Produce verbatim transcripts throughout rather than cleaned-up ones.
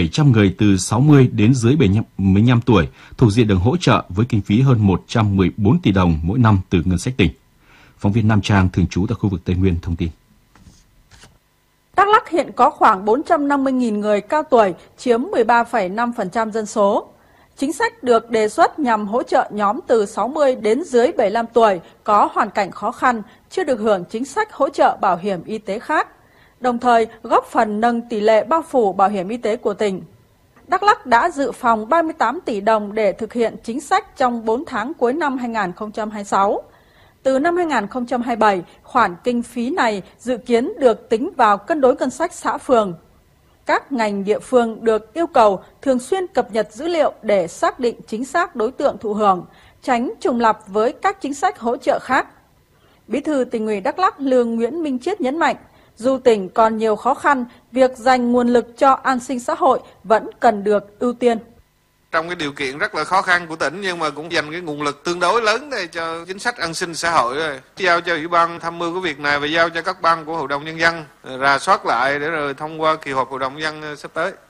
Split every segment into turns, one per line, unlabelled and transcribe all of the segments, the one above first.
trăm người từ sáu mươi đến dưới bảy mươi lăm tuổi thuộc diện được hỗ trợ với kinh phí hơn một trăm mười bốn tỷ đồng mỗi năm từ ngân sách tỉnh. Phóng viên Nam Trang thường trú tại khu vực Tây Nguyên thông tin.
Đắk Lắk hiện có khoảng bốn trăm năm mươi nghìn người cao tuổi, chiếm mười ba phẩy năm phần trăm dân số. Chính sách được đề xuất nhằm hỗ trợ nhóm từ sáu mươi đến dưới bảy mươi lăm tuổi có hoàn cảnh khó khăn, chưa được hưởng chính sách hỗ trợ bảo hiểm y tế khác, đồng thời góp phần nâng tỷ lệ bao phủ bảo hiểm y tế của tỉnh. Đắk Lắk đã dự phòng ba mươi tám tỷ đồng để thực hiện chính sách trong bốn tháng cuối năm hai nghìn không trăm hai mươi sáu. Từ năm hai nghìn không trăm hai mươi bảy, khoản kinh phí này dự kiến được tính vào cân đối ngân sách xã phường. Các ngành địa phương được yêu cầu thường xuyên cập nhật dữ liệu để xác định chính xác đối tượng thụ hưởng, tránh trùng lặp với các chính sách hỗ trợ khác. Bí thư Tỉnh ủy Đắk Lắk Lương Nguyễn Minh Chiết nhấn mạnh, dù tỉnh còn nhiều khó khăn, việc dành nguồn lực cho an sinh xã hội vẫn cần được ưu tiên.
Trong cái điều kiện rất là khó khăn của tỉnh nhưng mà cũng dành cái nguồn lực tương đối lớn để cho chính sách an sinh xã hội rồi. Giao cho Ủy ban tham mưu cái việc này và giao cho các ban của Hội đồng Nhân dân rà soát lại để rồi thông qua kỳ họp Hội đồng Nhân dân sắp tới.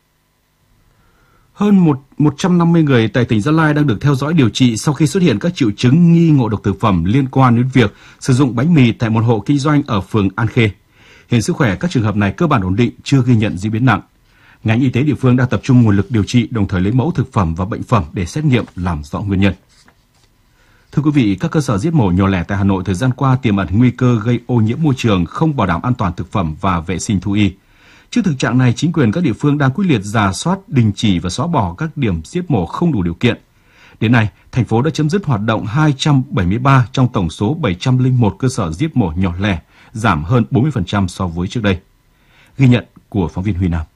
Hơn một, một trăm năm mươi người tại tỉnh Gia Lai đang được theo dõi điều trị sau khi xuất hiện các triệu chứng nghi ngộ độc thực phẩm liên quan đến việc sử dụng bánh mì tại một hộ kinh doanh ở phường An Khê. Hiện sức khỏe các trường hợp này cơ bản ổn định, chưa ghi nhận diễn biến nặng. Ngành y tế địa phương đang tập trung nguồn lực điều trị, đồng thời lấy mẫu thực phẩm và bệnh phẩm để xét nghiệm làm rõ nguyên nhân. Thưa quý vị, các cơ sở giết mổ nhỏ lẻ tại Hà Nội thời gian qua tiềm ẩn nguy cơ gây ô nhiễm môi trường, không bảo đảm an toàn thực phẩm và vệ sinh thú y. Trước thực trạng này, chính quyền các địa phương đang quyết liệt rà soát, đình chỉ và xóa bỏ các điểm giết mổ không đủ điều kiện. Đến nay, thành phố đã chấm dứt hoạt động hai trăm bảy mươi ba trong tổng số bảy trăm lẻ một cơ sở giết mổ nhỏ lẻ, giảm hơn bốn mươi phần trăm so với trước đây. Ghi nhận của phóng viên Huy Nam.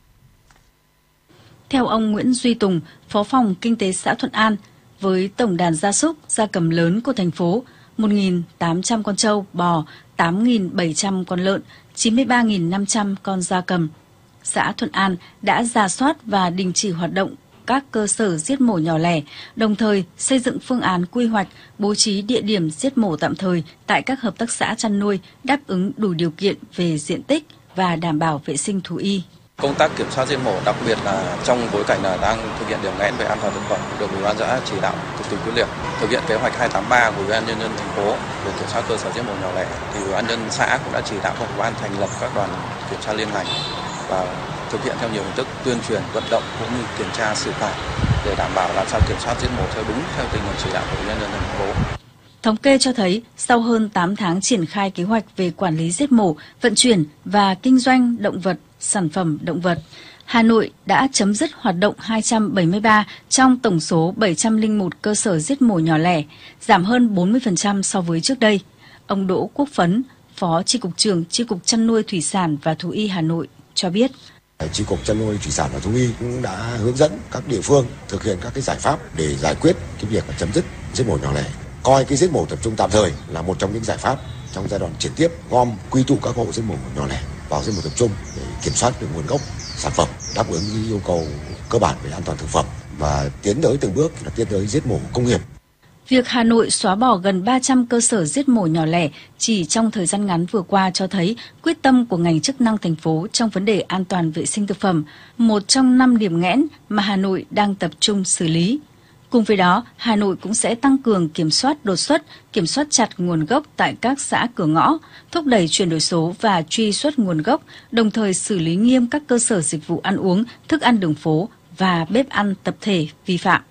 Theo ông Nguyễn Duy Tùng, Phó phòng Kinh tế xã Thuận An, với tổng đàn gia súc, gia cầm lớn của thành phố, một nghìn tám trăm con trâu, bò, tám nghìn bảy trăm con lợn, chín mươi ba nghìn năm trăm con gia cầm, xã Thuận An đã rà soát và đình chỉ hoạt động các cơ sở giết mổ nhỏ lẻ, đồng thời xây dựng phương án quy hoạch, bố trí địa điểm giết mổ tạm thời tại các hợp tác xã chăn nuôi đáp ứng đủ điều kiện về diện tích và đảm bảo vệ sinh thú y.
Công tác kiểm soát giết mổ, đặc biệt là trong bối cảnh là đang thực hiện điểm nghẽn về an toàn thực phẩm, được Ủy ban xã chỉ đạo cực kỳ quyết liệt. Thực hiện kế hoạch hai tám ba của Ủy ban nhân dân thành phố về kiểm soát cơ sở giết mổ nhỏ lẻ, thì Ủy ban nhân dân xã cũng đã chỉ đạo các ban thành lập các đoàn kiểm tra liên ngành và thực hiện theo nhiều hình thức tuyên truyền, vận động cũng như kiểm tra xử phạt để đảm bảo làm sao kiểm soát giết mổ theo đúng theo tinh thần chỉ đạo của Ủy ban nhân dân thành phố.
Thống kê cho thấy, sau hơn tám tháng triển khai kế hoạch về quản lý giết mổ, vận chuyển và kinh doanh động vật, sản phẩm động vật, Hà Nội đã chấm dứt hoạt động hai trăm bảy mươi ba trong tổng số bảy trăm lẻ một cơ sở giết mổ nhỏ lẻ, giảm hơn bốn mươi phần trăm so với trước đây. Ông Đỗ Quốc Phấn, Phó Chi cục trưởng Chi cục Chăn nuôi Thủy sản và Thú y Hà Nội cho biết.
Chi cục Chăn nuôi Thủy sản và Thú y cũng đã hướng dẫn các địa phương thực hiện các cái giải pháp để giải quyết cái việc chấm dứt giết mổ nhỏ lẻ. Coi cái giết mổ tập trung tạm thời là một trong những giải pháp trong giai đoạn chuyển tiếp, gom quy tụ các hộ giết mổ nhỏ lẻ vào giết mổ tập trung để kiểm soát được nguồn gốc sản phẩm, đáp ứng yêu cầu cơ bản về an toàn thực phẩm và tiến tới từng bước là tiến tới giết mổ công nghiệp.
Việc Hà Nội xóa bỏ gần ba trăm cơ sở giết mổ nhỏ lẻ chỉ trong thời gian ngắn vừa qua cho thấy quyết tâm của ngành chức năng thành phố trong vấn đề an toàn vệ sinh thực phẩm, một trong năm điểm nghẽn mà Hà Nội đang tập trung xử lý. Cùng với đó, Hà Nội cũng sẽ tăng cường kiểm soát đột xuất, kiểm soát chặt nguồn gốc tại các xã cửa ngõ, thúc đẩy chuyển đổi số và truy xuất nguồn gốc, đồng thời xử lý nghiêm các cơ sở dịch vụ ăn uống, thức ăn đường phố và bếp ăn tập thể vi phạm.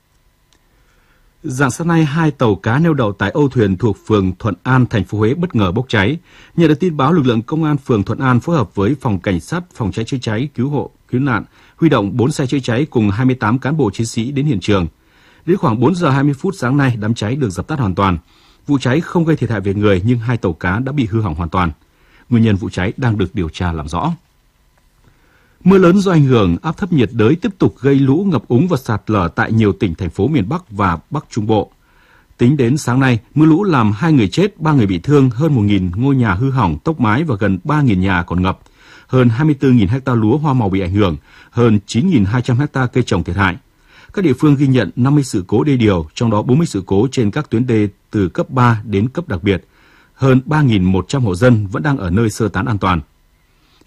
Rạng sáng nay, hai tàu cá neo đậu tại âu thuyền thuộc phường Thuận An, thành phố Huế bất ngờ bốc cháy. Nhận được tin báo, lực lượng công an phường Thuận An phối hợp với phòng cảnh sát phòng cháy chữa cháy, cứu hộ, cứu nạn, huy động bốn xe chữa cháy cùng hai mươi tám cán bộ chiến sĩ đến hiện trường. Đến khoảng bốn giờ hai mươi phút sáng nay, đám cháy được dập tắt hoàn toàn. Vụ cháy không gây thiệt hại về người nhưng hai tàu cá đã bị hư hỏng hoàn toàn. Nguyên nhân vụ cháy đang được điều tra làm rõ. Mưa lớn do ảnh hưởng áp thấp nhiệt đới tiếp tục gây lũ, ngập úng và sạt lở tại nhiều tỉnh, thành phố miền Bắc và Bắc Trung Bộ. Tính đến sáng nay, mưa lũ làm hai người chết, ba người bị thương, hơn một nghìn ngôi nhà hư hỏng, tốc mái và gần ba nghìn nhà còn ngập. Hơn hai mươi tư nghìn ha lúa hoa màu bị ảnh hưởng, hơn chín nghìn hai trăm ha cây trồng thiệt hại. Các địa phương ghi nhận năm mươi sự cố đê điều, trong đó bốn mươi sự cố trên các tuyến đê từ cấp ba đến cấp đặc biệt. Hơn ba nghìn một trăm hộ dân vẫn đang ở nơi sơ tán an toàn.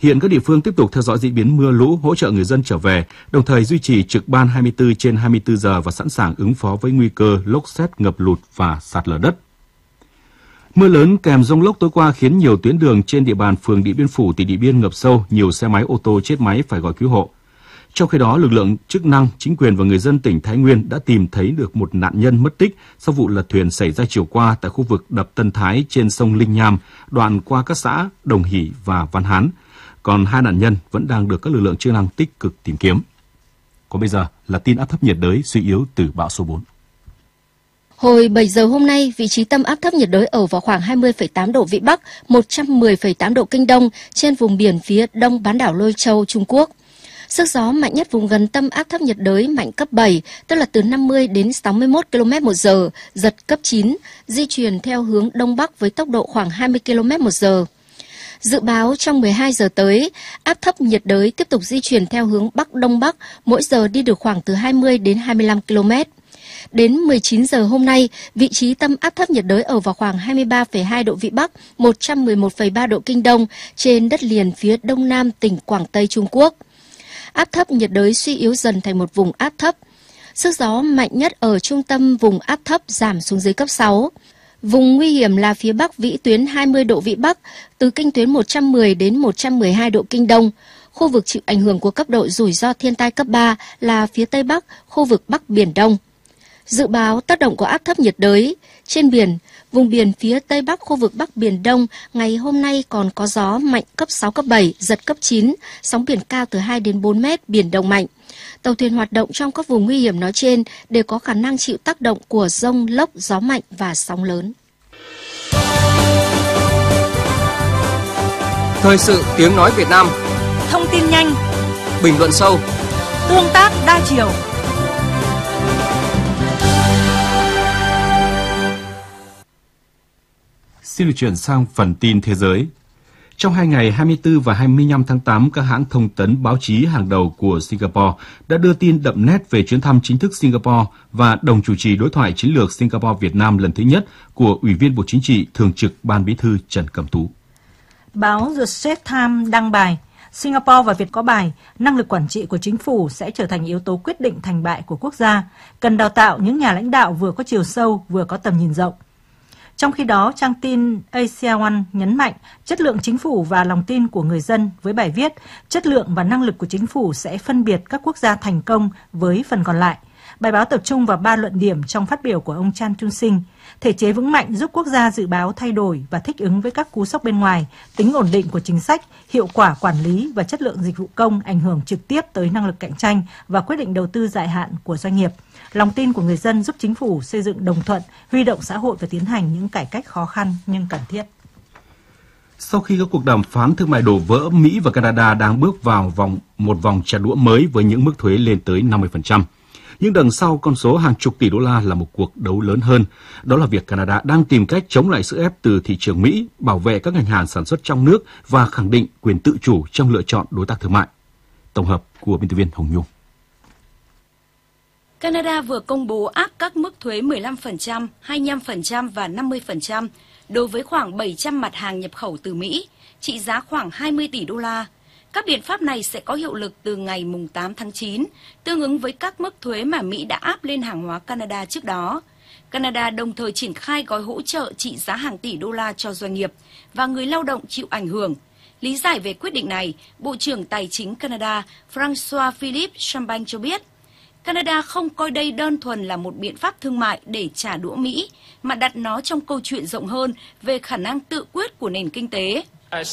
Hiện các địa phương tiếp tục theo dõi diễn biến mưa lũ, hỗ trợ người dân trở về, đồng thời duy trì trực ban hai mươi tư trên hai mươi tư giờ và sẵn sàng ứng phó với nguy cơ lốc sét, ngập lụt và sạt lở đất. Mưa lớn kèm dông lốc tối qua khiến nhiều tuyến đường trên địa bàn phường Điện Biên Phủ, tỉnh Điện Biên ngập sâu, nhiều xe máy ô tô chết máy phải gọi cứu hộ. Trong khi đó, lực lượng chức năng, chính quyền và người dân tỉnh Thái Nguyên đã tìm thấy được một nạn nhân mất tích sau vụ lật thuyền xảy ra chiều qua tại khu vực đập Tân Thái trên sông Linh Nham, đoạn qua các xã Đồng Hỷ và Văn Hán. Còn hai nạn nhân vẫn đang được các lực lượng chức năng tích cực tìm kiếm. Còn bây giờ là tin áp thấp nhiệt đới suy yếu từ bão số bốn.
Hồi bảy giờ hôm nay, vị trí tâm áp thấp nhiệt đới ở vào khoảng hai mươi phẩy tám độ Vĩ Bắc, một trăm mười phẩy tám độ Kinh Đông trên vùng biển phía đông bán đảo Lôi Châu, Trung Quốc. Sức gió mạnh nhất vùng gần tâm áp thấp nhiệt đới mạnh cấp bảy, tức là từ năm mươi đến sáu mươi mốt ki lô mét một giờ, giật cấp chín, di chuyển theo hướng đông bắc với tốc độ khoảng hai mươi ki lô mét một giờ. Dự báo trong mười hai giờ tới, áp thấp nhiệt đới tiếp tục di chuyển theo hướng bắc đông bắc, mỗi giờ đi được khoảng từ hai mươi đến hai mươi lăm ki lô mét. Đến mười chín giờ hôm nay, vị trí tâm áp thấp nhiệt đới ở vào khoảng hai mươi ba phẩy hai độ Vĩ Bắc, một trăm mười một phẩy ba độ Kinh Đông trên đất liền phía đông nam tỉnh Quảng Tây, Trung Quốc. Áp thấp nhiệt đới suy yếu dần thành một vùng áp thấp. Sức gió mạnh nhất ở trung tâm vùng áp thấp giảm xuống dưới cấp sáu. Vùng nguy hiểm là phía bắc vĩ tuyến hai mươi độ Vĩ Bắc, từ kinh tuyến một trăm mười đến một trăm mười hai độ Kinh Đông. Khu vực chịu ảnh hưởng của cấp độ rủi ro thiên tai cấp ba là phía tây bắc, khu vực Bắc Biển Đông. Dự báo tác động của áp thấp nhiệt đới. Trên biển, vùng biển phía tây bắc khu vực Bắc Biển Đông ngày hôm nay còn có gió mạnh cấp sáu, cấp bảy, giật cấp chín, sóng biển cao từ hai đến bốn mét, biển động mạnh. Tàu thuyền hoạt động trong các vùng nguy hiểm nói trên đều có khả năng chịu tác động của dông, lốc, gió mạnh và sóng lớn.
Thời sự tiếng nói Việt Nam.
Thông tin nhanh,
Bình luận sâu,
tương tác đa chiều.
Xin được chuyển sang phần tin thế giới. Trong hai ngày hai mươi tư và hai mươi lăm tháng tám, các hãng thông tấn báo chí hàng đầu của Singapore đã đưa tin đậm nét về chuyến thăm chính thức Singapore và đồng chủ trì đối thoại chiến lược Singapore-Việt Nam lần thứ nhất của Ủy viên Bộ Chính trị Thường trực Ban Bí thư Trần Cẩm Tú.
Báo The Straits Times đăng bài Singapore và Việt có bài năng lực quản trị của chính phủ sẽ trở thành yếu tố quyết định thành bại của quốc gia, cần đào tạo những nhà lãnh đạo vừa có chiều sâu vừa có tầm nhìn rộng. Trong khi đó, trang tin Asia One nhấn mạnh chất lượng chính phủ và lòng tin của người dân với bài viết chất lượng và năng lực của chính phủ sẽ phân biệt các quốc gia thành công với phần còn lại. Bài báo tập trung vào ba luận điểm trong phát biểu của ông Chan Chun Sing. Thể chế vững mạnh giúp quốc gia dự báo thay đổi và thích ứng với các cú sốc bên ngoài, tính ổn định của chính sách, hiệu quả quản lý và chất lượng dịch vụ công ảnh hưởng trực tiếp tới năng lực cạnh tranh và quyết định đầu tư dài hạn của doanh nghiệp. Lòng tin của người dân giúp chính phủ xây dựng đồng thuận, huy động xã hội và tiến hành những cải cách khó khăn nhưng cần thiết.
Sau khi các cuộc đàm phán thương mại đổ vỡ, Mỹ và Canada đang bước vào vòng một vòng trả đũa mới với những mức thuế lên tới năm mươi phần trăm. Nhưng đằng sau con số hàng chục tỷ đô la là một cuộc đấu lớn hơn. Đó là việc Canada đang tìm cách chống lại sức ép từ thị trường Mỹ, bảo vệ các ngành hàng sản xuất trong nước và khẳng định quyền tự chủ trong lựa chọn đối tác thương mại. Tổng hợp của biên tập viên Hồng Nhung.
Canada vừa công bố áp các mức thuế mười lăm phần trăm, hai mươi lăm phần trăm và năm mươi phần trăm đối với khoảng bảy trăm mặt hàng nhập khẩu từ Mỹ, trị giá khoảng hai mươi tỷ đô la. Các biện pháp này sẽ có hiệu lực từ ngày tám tháng chín, tương ứng với các mức thuế mà Mỹ đã áp lên hàng hóa Canada trước đó. Canada đồng thời triển khai gói hỗ trợ trị giá hàng tỷ đô la cho doanh nghiệp và người lao động chịu ảnh hưởng. Lý giải về quyết định này, Bộ trưởng Tài chính Canada François Philippe Champagne cho biết, Canada không coi đây đơn thuần là một biện pháp thương mại để trả đũa Mỹ, mà đặt nó trong câu chuyện rộng hơn về khả năng tự quyết của nền kinh tế.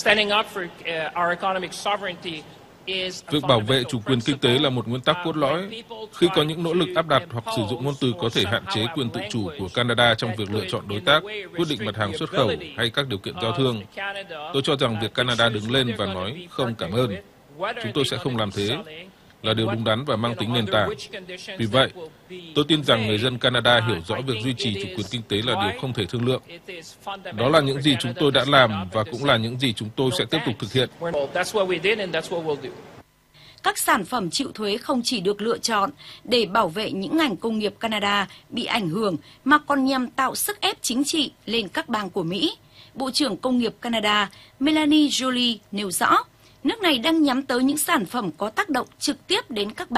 Việc bảo vệ chủ quyền kinh tế là một nguyên tắc cốt lõi. Khi có những nỗ lực áp đặt hoặc sử dụng ngôn từ có thể hạn chế quyền tự chủ của Canada trong việc lựa chọn đối tác, quyết định mặt hàng xuất khẩu hay các điều kiện giao thương, tôi cho rằng việc Canada đứng lên và nói không cảm ơn, chúng tôi sẽ không làm thế, là điều đúng đắn và mang tính nền tảng. Vì vậy, tôi tin rằng người dân Canada hiểu rõ việc duy trì chủ quyền kinh tế là điều không thể thương lượng. Đó là những gì chúng tôi đã làm và cũng là những gì chúng tôi sẽ tiếp tục thực hiện.
Các sản phẩm chịu thuế không chỉ được lựa chọn để bảo vệ những ngành công nghiệp Canada bị ảnh hưởng mà còn nhằm tạo sức ép chính trị lên các bang của Mỹ. Bộ trưởng Công nghiệp Canada Melanie Joly nêu rõ,
nước này đang nhắm tới những sản phẩm có tác động trực tiếp đến các